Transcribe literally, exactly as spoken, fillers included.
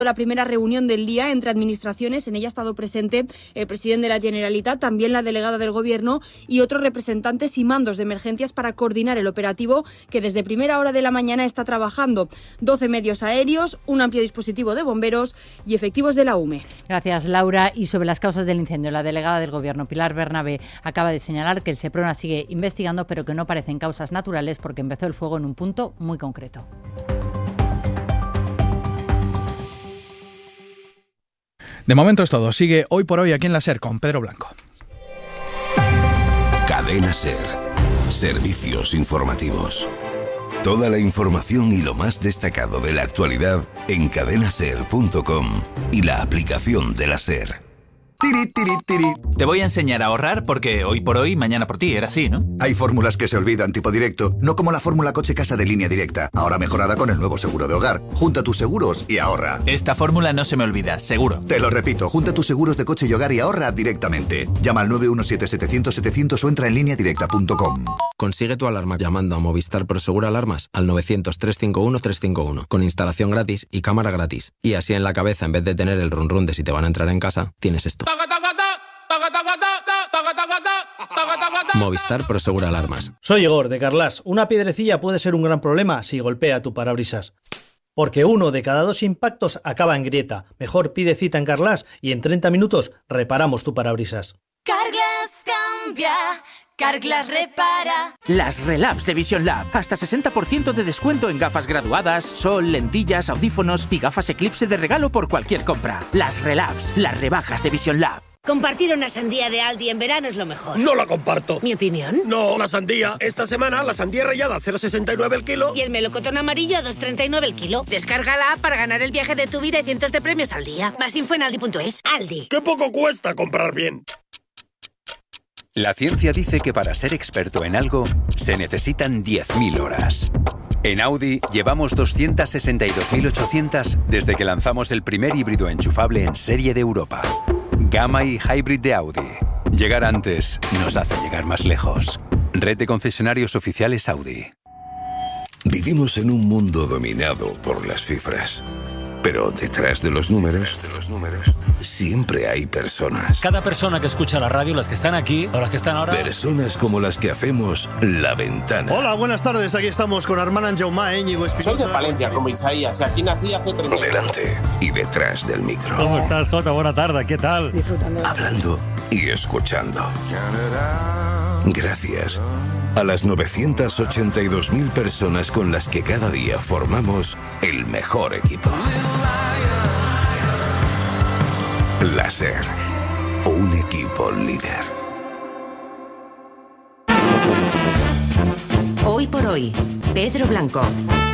La primera reunión del día entre administraciones, en ella ha estado presente el presidente de la Generalitat, también la delegada del Gobierno y otros representantes y mandos de emergencias para coordinar el operativo que desde primera hora de la mañana está trabajando. doce medios aéreos, un amplio dispositivo de bomberos y efectivos de la U M E. Gracias, Laura. Y sobre las causas del incendio, la delegada del Gobierno, Pilar Bernabé, acaba de señalar que el Seprona sigue investigando, pero que no parecen causas naturales porque empezó el fuego en un punto muy concreto. De momento es todo. Sigue Hoy por Hoy aquí en la SER con Pedro Blanco. Cadena SER. Servicios informativos. Toda la información y lo más destacado de la actualidad en cadena ser punto com y la aplicación de la SER. Tiri, tiri, tiri. Te voy a enseñar a ahorrar porque hoy por hoy, mañana por ti, era así, ¿no? Hay fórmulas que se olvidan tipo directo, no como la fórmula coche-casa de Línea Directa, ahora mejorada con el nuevo seguro de hogar. Junta tus seguros y ahorra. Esta fórmula no se me olvida, seguro. Te lo repito, junta tus seguros de coche y hogar y ahorra directamente. Llama al nueve uno siete, setecientos, setecientos o entra en línea directa punto com. Consigue tu alarma llamando a Movistar Prosegur Alarmas al novecientos, trescientos cincuenta y uno, trescientos cincuenta y uno, con instalación gratis y cámara gratis. Y así en la cabeza, en vez de tener el run run de si te van a entrar en casa, tienes esto. Movistar Prosegur Alarmas. Soy Igor, de Carlas. Una piedrecilla puede ser un gran problema si golpea tu parabrisas. Porque uno de cada dos impactos acaba en grieta. Mejor pide cita en Carlas y en treinta minutos reparamos tu parabrisas. Carglass cambia, Carglass repara. Las Relabs de Vision Lab. Hasta sesenta por ciento de descuento en gafas graduadas, sol, lentillas, audífonos y gafas Eclipse de regalo por cualquier compra. Las Relabs, las rebajas de Vision Lab. Compartir una sandía de Aldi en verano es lo mejor. No la comparto. ¿Mi opinión? No, la sandía. Esta semana la sandía rallada a cero coma sesenta y nueve el kilo. Y el melocotón amarillo a dos coma treinta y nueve el kilo. Descárgala para ganar el viaje de tu vida y cientos de premios al día. Más info en aldi punto es. Aldi. ¡Qué poco cuesta comprar bien! La ciencia dice que para ser experto en algo se necesitan diez mil horas. En Audi llevamos doscientas sesenta y dos mil ochocientas desde que lanzamos el primer híbrido enchufable en serie de Europa. Gamma y Hybrid de Audi. Llegar antes nos hace llegar más lejos. Red de concesionarios oficiales Audi. Vivimos en un mundo dominado por las cifras. Pero detrás de los números, de los números, siempre hay personas. Cada persona que escucha la radio, las que están aquí o las que están ahora. Personas como las que hacemos La Ventana. Hola, buenas tardes. Aquí estamos con Armand Jaumá, Íñigo Espinosa. Soy de Palencia, como Isaías. Aquí nací hace treinta años. Delante y detrás del micro. ¿Cómo estás, Jota? Buena tarde. ¿Qué tal? Disfrutando. Hablando y escuchando. Gracias a las novecientas ochenta y dos mil personas con las que cada día formamos el mejor equipo. La SER, un equipo líder. Hoy por hoy, Pedro Blanco.